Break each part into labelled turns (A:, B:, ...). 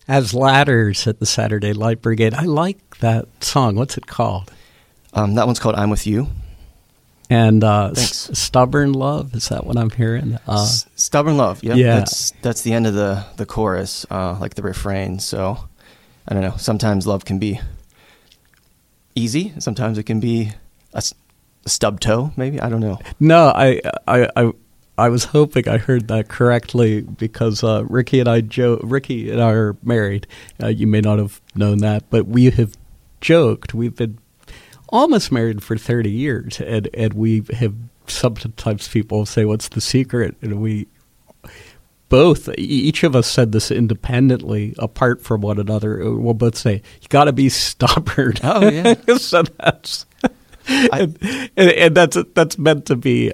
A: As Ladders at the Saturday Light Brigade. I like that song. What's it called?
B: That one's called I'm With You.
A: And Stubborn Love, is that what I'm hearing?
B: Stubborn Love, yep.
A: Yeah.
B: That's the end of the chorus, like the refrain. So, I don't know, sometimes love can be easy, sometimes it can be a stub toe, maybe, I don't know.
A: No, I was hoping I heard that correctly because Ricky and I are married. You may not have known that, but we have joked. We've been almost married for 30 years, and we have sometimes people say, "What's the secret?" And we both, each of us said this independently, apart from one another. We'll both say, "You got to be stubborn."
B: Oh yeah.
A: So that's and that's meant to be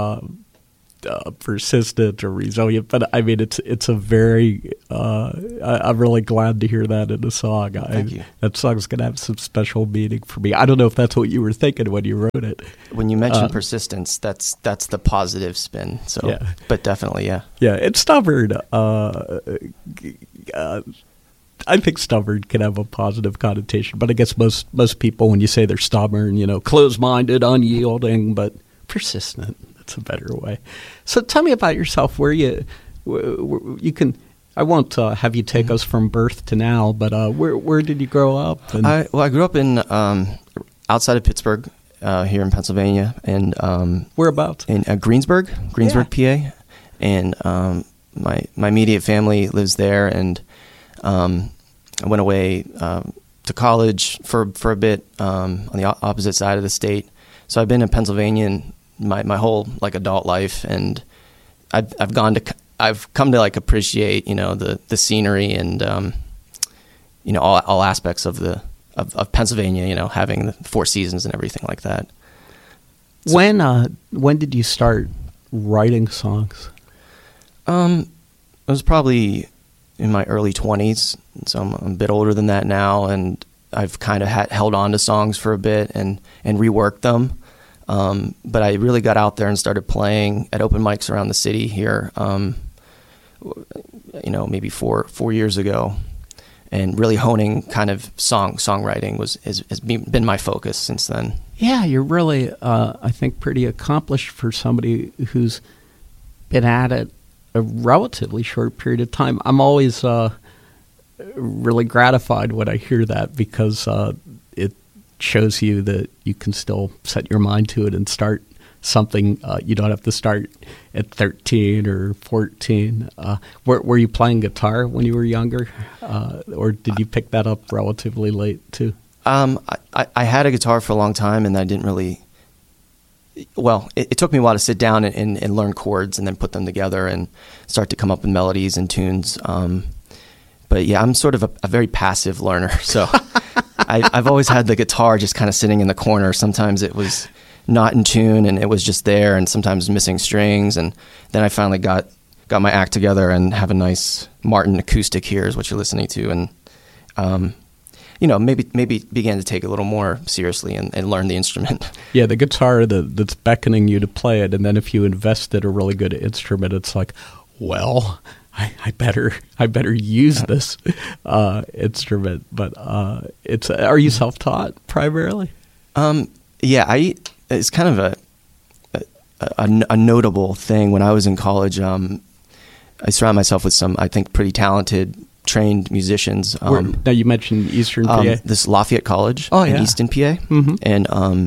A: persistent or resilient, but I mean it's a very I'm really glad to hear that in a song.
B: Thank you.
A: That song's gonna have some special meaning for me. I don't know if that's what you were thinking when you wrote it.
B: When you mentioned persistence, that's the positive spin. So,
A: yeah.
B: But definitely, yeah.
A: Yeah, it's stubborn. I think stubborn can have a positive connotation, but I guess most people, when you say they're stubborn, close-minded, unyielding, but persistent. That's a better way. So tell me about yourself. Where you can. I won't have you take us from birth to now, but where did you grow up?
B: I grew up in outside of Pittsburgh, here in Pennsylvania, and
A: whereabouts?
B: In Greensburg, PA, and my immediate family lives there, and I went away to college for a bit on the opposite side of the state. So I've been in Pennsylvania my whole adult life, and I've come to appreciate the scenery and all aspects of Pennsylvania, having the four seasons and everything like that. So,
A: when did you start writing songs?
B: It was probably in my early 20s, so I'm a bit older than that now, and I've kind of held on to songs for a bit and reworked them. But I really got out there and started playing at open mics around the city here, maybe four years ago, and really honing kind of songwriting has been my focus since then.
A: Yeah, you're really, I think, pretty accomplished for somebody who's been at it a relatively short period of time. I'm always really gratified when I hear that because it shows you that you can still set your mind to it and start something. You don't have to start at 13 or 14. Were you playing guitar when you were younger, or did you pick that up relatively late too?
B: I had a guitar for a long time, and I didn't really. Well, it took me a while to sit down and learn chords and then put them together and start to come up with melodies and tunes. But yeah, I'm sort of a very passive learner, so I've always had the guitar just kind of sitting in the corner. Sometimes it was not in tune and it was just there, and sometimes missing strings. And then I finally got my act together and have a nice Martin acoustic here is what you're listening to, and maybe began to take it a little more seriously and learn the instrument.
A: Yeah, the guitar that's beckoning you to play it, and then if you invested a really good instrument, it's like, well, I better use this instrument. But are you self-taught primarily?
B: Yeah, it's kind of a notable thing. When I was in college, I surrounded myself with some, I think, pretty talented, trained musicians.
A: Now you mentioned Eastern PA.
B: This Lafayette College
A: in
B: Easton, PA.
A: Mm-hmm.
B: And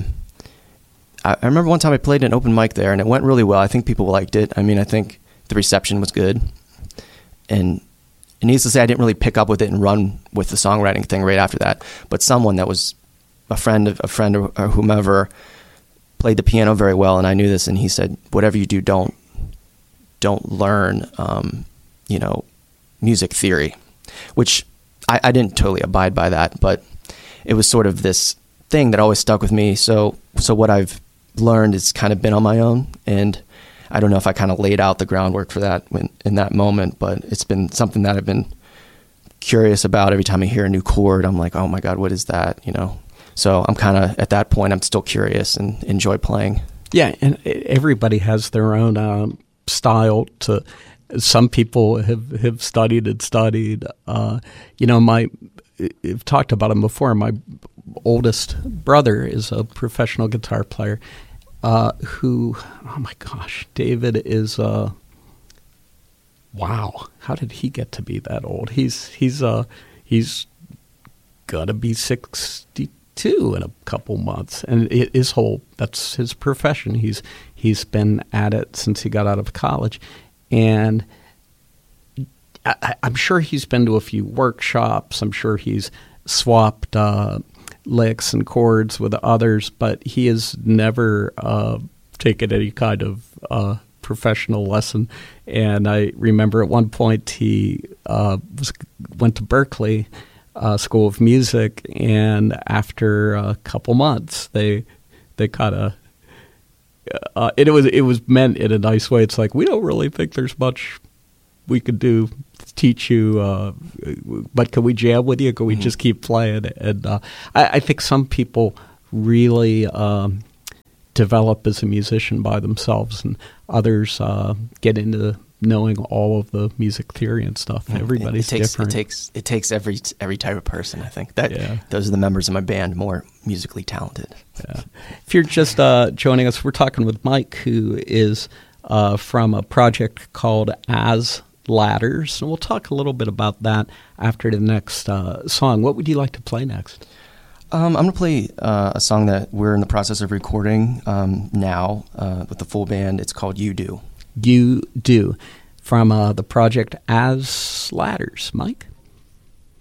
B: I remember one time I played an open mic there, and it went really well. I think people liked it. I mean, I think the reception was good. And needless to say, I didn't really pick up with it and run with the songwriting thing right after that. But someone that was a friend or whomever played the piano very well, and I knew this, and he said, whatever you do, don't learn, music theory, which I didn't totally abide by that, but it was sort of this thing that always stuck with me. So what I've learned has kind of been on my own, and I don't know if I kind of laid out the groundwork for that in that moment, but it's been something that I've been curious about. Every time I hear a new chord, I'm like, oh my God, what is that? So I'm kind of, at that point, I'm still curious and enjoy playing.
A: Yeah, and everybody has their own style to some people have studied and studied. I've talked about him before. My oldest brother is a professional guitar player who, oh my gosh, David is, wow, how did he get to be that old? He's got to be 62 in a couple months, and that's his profession. He's been at it since he got out of college, and I'm sure he's been to a few workshops. I'm sure he's swapped licks and chords with others, but he has never taken any kind of professional lesson. And I remember at one point he went to Berklee School of Music, and after a couple months, they kind of it was meant in a nice way. It's like, we don't really think there's much we could do to teach you, but can we jam with you? Can we just keep playing? And I think some people really develop as a musician by themselves, and others get into knowing all of the music theory and stuff. Everybody's different.
B: It takes every type of person. I think those are the members of my band, more musically talented.
A: Yeah. If you're just joining us, we're talking with Mike, who is from a project called As Ladders, and we'll talk a little bit about that after the next song. What would you like to play next?
B: I'm going to play a song that we're in the process of recording now with the full band. It's called You Do.
A: You Do, from the project As Ladders. Mike?